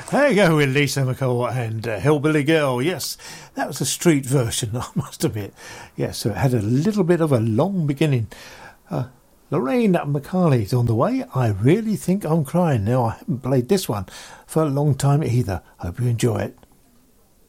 There you go with Lisa McCall and Hillbilly Girl. Yes, that was a street version, I must admit. Yes, so it had a little bit of a long beginning. Lorraine McCarley's on the way. I really think I'm crying. Now, I haven't played this one for a long time either. Hope you enjoy it.